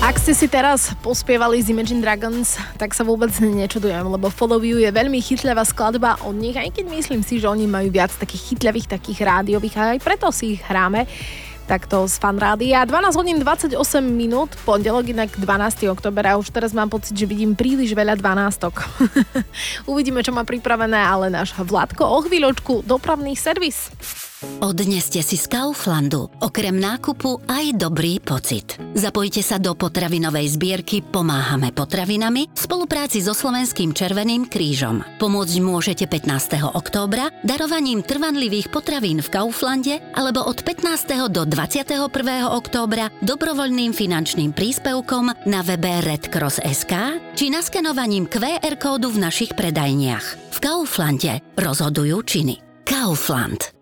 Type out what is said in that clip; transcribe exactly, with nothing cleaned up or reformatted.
Ak ste si teraz pospievali z Imagine Dragons, tak sa vôbec nečudujem, lebo Follow You je veľmi chytľavá skladba od nich, aj keď myslím si, že oni majú viac takých chytľavých, takých rádiových a aj preto si ich hráme takto z Fan Rádia. dvanásť hodín dvadsaťosem minút, pondelok, inak dvanásteho októbra, a už teraz mám pocit, že vidím príliš veľa dvanástok. Uvidíme, čo má pripravené, ale náš Vládko o chvíľočku dopravný servis. Odneste si z Kauflandu okrem nákupu aj dobrý pocit. Zapojte sa do potravinovej zbierky Pomáhame potravinami v spolupráci so Slovenským Červeným krížom. Pomôcť môžete pätnásteho októbra darovaním trvanlivých potravín v Kauflande alebo od pätnásteho do dvadsiateho prvého októbra dobrovoľným finančným príspevkom na webe redcross bodka es ká či naskenovaním kvé er kódu v našich predajniach. V Kauflande rozhodujú činy. Kaufland.